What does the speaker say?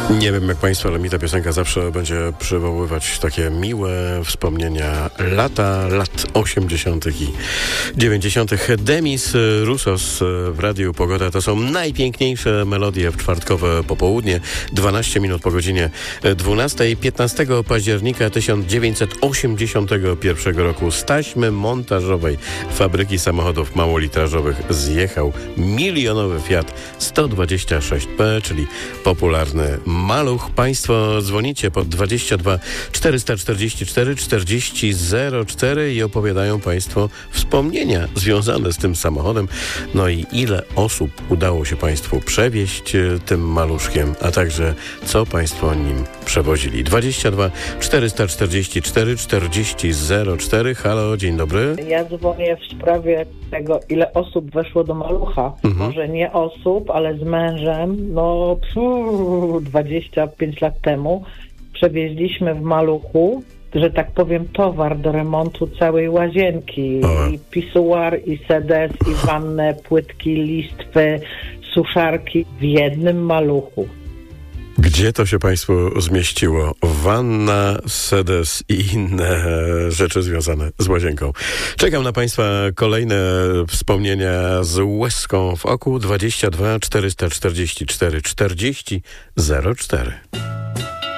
Nie wiem jak Państwo, ale mi ta piosenka zawsze będzie przywoływać takie miłe wspomnienia lat 80. i 90. Demis Roussos w Radiu Pogoda to są najpiękniejsze melodie w czwartkowe popołudnie. 12 minut po godzinie 12. 15 października 1981 roku z taśmy montażowej fabryki samochodów małolitrażowych zjechał milionowy Fiat 126P, czyli popularny Maluch. Państwo dzwonicie pod 22 444 4004 i opowiadają Państwo wspomnienia związane z tym samochodem. No i ile osób udało się Państwu przewieźć tym maluszkiem, a także co Państwo nim przewozili. 22 444 4004. Halo, dzień dobry. Ja dzwonię w sprawie tego, ile osób weszło do Malucha. Może nie osób, ale z mężem, 25 lat temu przewieźliśmy w Maluchu, że tak powiem, towar do remontu całej łazienki. I pisuar, i sedes, i wannę, płytki, listwy, suszarki w jednym Maluchu. Gdzie to się Państwu zmieściło? Wanna, sedes i inne rzeczy związane z łazienką. Czekam na Państwa kolejne wspomnienia z łezką w oku. 22 444 4004.